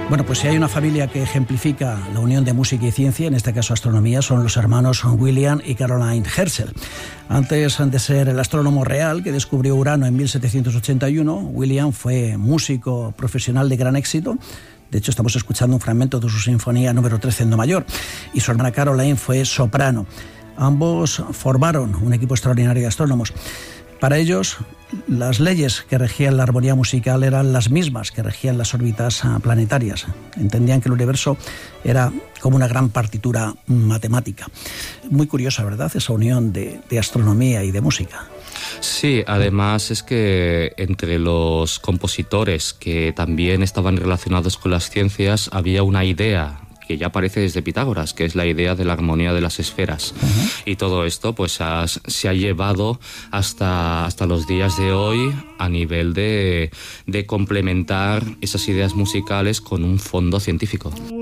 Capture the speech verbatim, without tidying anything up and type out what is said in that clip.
Bueno, pues si hay una familia que ejemplifica la unión de música y ciencia, en este caso astronomía, son los hermanos William y Caroline Herschel. Antes de ser el astrónomo real que descubrió Urano en mil setecientos ochenta y uno, William fue músico profesional de gran éxito. De hecho, estamos escuchando un fragmento de su sinfonía número trece en do mayor. Y su hermana Caroline fue soprano. Ambos formaron un equipo extraordinario de astrónomos. Para ellos, las leyes que regían la armonía musical eran las mismas que regían las órbitas planetarias. Entendían que el universo era como una gran partitura matemática. Muy curiosa, ¿verdad?, esa unión de, de astronomía y de música. Sí, además es que entre los compositores que también estaban relacionados con las ciencias había una idea que ya aparece desde Pitágoras, que es la idea de la armonía de las esferas. Uh-huh. Y todo esto pues ha, se ha llevado hasta, hasta los días de hoy a nivel de, de complementar esas ideas musicales con un fondo científico.